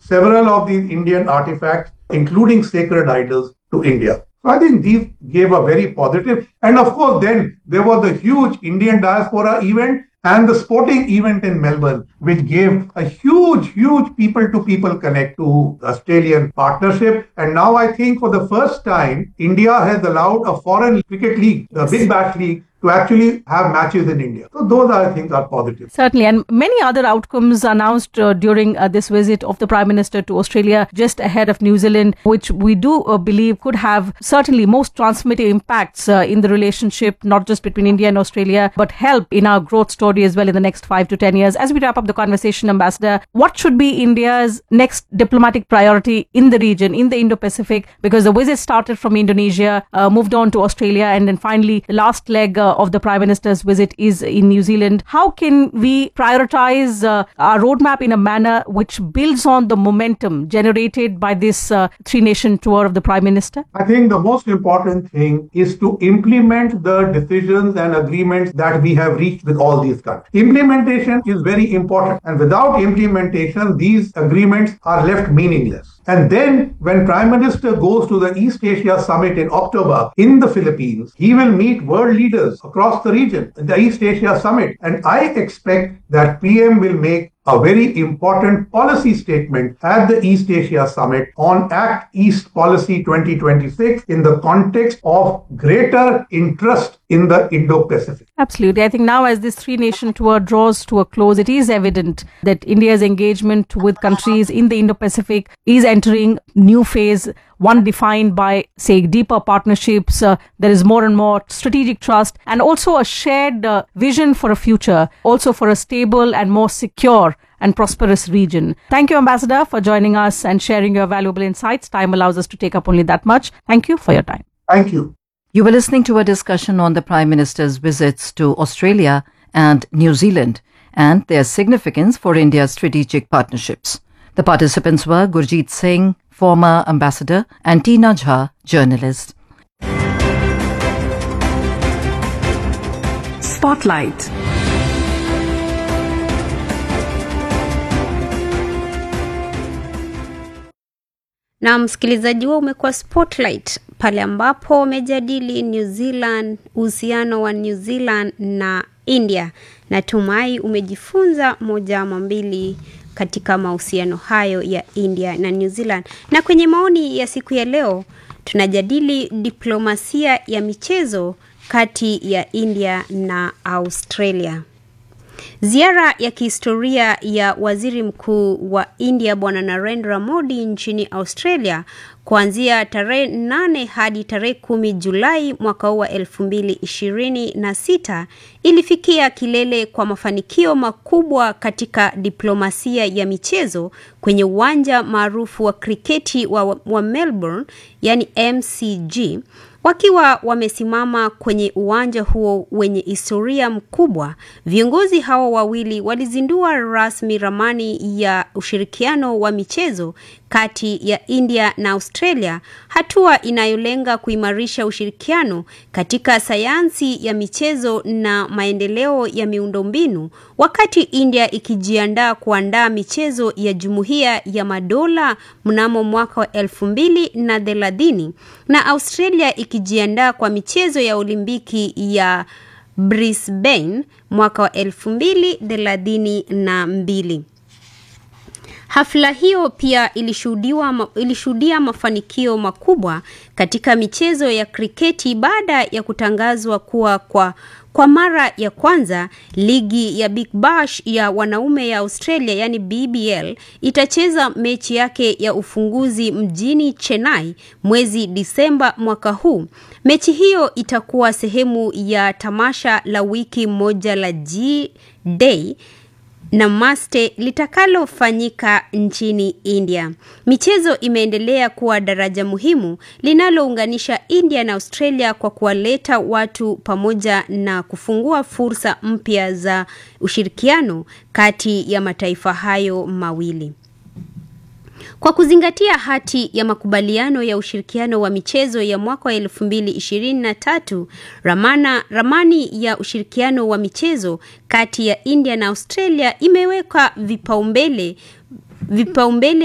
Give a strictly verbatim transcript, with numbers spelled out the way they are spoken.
several of these Indian artifacts, including sacred idols, to India. So I think these gave a very positive, and of course then there was the huge Indian diaspora event and the sporting event in Melbourne, which gave a huge, huge people-to-people connect to the Australian partnership. And now I think for the first time, India has allowed a foreign cricket league, the Big Bash League, to actually have matches in India. So those, I think, are positive. Certainly. And many other outcomes announced uh, during uh, this visit of the Prime Minister to Australia just ahead of New Zealand, which we do uh, believe could have certainly most transformative impacts uh, in the relationship, not just between India and Australia, but help in our growth story as well in the next five to ten years. As we wrap up the conversation, Ambassador, what should be India's next diplomatic priority in the region, in the Indo-Pacific? Because the visit started from Indonesia, uh, moved on to Australia, and then finally the last leg uh, of the Prime Minister's visit is in New Zealand. How can we prioritize uh, our roadmap in a manner which builds on the momentum generated by this uh, three-nation tour of the Prime Minister? I think the most important thing is to implement the decisions and agreements that we have reached with all these countries. Implementation is very important, and without implementation, these agreements are left meaningless. And then when Prime Minister goes to the East Asia Summit in October in the Philippines, he will meet world leaders across the region at the East Asia Summit. And I expect that P M will make a very important policy statement at the East Asia Summit on Act East Policy twenty twenty-six in the context of greater interest in the Indo-Pacific. Absolutely. I think now as this three-nation tour draws to a close, it is evident that India's engagement with countries in the Indo-Pacific is entering new phase, one defined by, say, deeper partnerships. Uh, there is more and more strategic trust and also a shared uh, vision for a future, also for a stable and more secure and prosperous region. Thank you, Ambassador, for joining us and sharing your valuable insights. Time allows us to take up only that much. Thank you for your time. Thank you. You were listening to a discussion on the Prime Minister's visits to Australia and New Zealand and their significance for India's strategic partnerships. The participants were Gurjeet Singh, former ambassador, and Tina Jha, journalist. Spotlight. Na msikilizaji wao umekuwa Spotlight pale ambapo umejadili New Zealand, uhusiano wa New Zealand na India. Natumai umejifunza moja ama mbili katika mahusiano hayo ya India na New Zealand. Na kwenye maoni ya siku ya leo tunajadili diplomasia ya michezo kati ya India na Australia. Ziara ya kihistoria ya Waziri Mkuu wa India Bwana Narendra Modi nchini Australia kuanzia tarehe nane hadi tarehe kumi Julai mwaka wa elfu mbili ishirini na sita ilifikia kilele kwa mafanikio makubwa katika diplomasia ya michezo kwenye uwanja maarufu wa kriketi wa, wa Melbourne, yani M C G. Wakiwa wamesimama kwenye uwanja huo wenye historia mkubwa, viongozi hao wawili walizindua rasmi ramani ya ushirikiano wa michezo kati ya India na Australia, hatua inayolenga kuimarisha ushirikiano katika sayansi ya michezo na maendeleo ya miundombinu, wakati India ikijiandaa kuandaa michezo ya Jumuiya ya Madola mnamo mwaka wa elfu mbili na thelathini na Australia ikijiandaa kwa michezo ya Olimpiki ya Brisbane mwaka wa elfu mbili thelathini na mbili. Hafla hiyo pia ilishuhudiwa ilishuhudia mafanikio makubwa katika michezo ya kriketi baada ya kutangazwa kuwa kwa kwa mara ya kwanza ligi ya Big Bash ya wanaume ya Australia yani B B L itacheza mechi yake ya ufunguzi mjini Chennai mwezi Disemba mwaka huu. Mechi hiyo itakuwa sehemu ya tamasha la wiki moja la G-Day na Maste litakalofanyika nchini India. Michezo imeendelea kuwa daraja muhimu linalounganisha India na Australia kwa kuwaleta watu pamoja na kufungua fursa mpya za ushirikiano kati ya mataifa hayo mawili. Kwa kuzingatia hati ya makubaliano ya ushirikiano wa michezo ya mwaka wa elfu mbili ishirini na tatu, ramana, ramani ya ushirikiano wa michezo kati ya India na Australia imeweka vipaumbele vipaumbele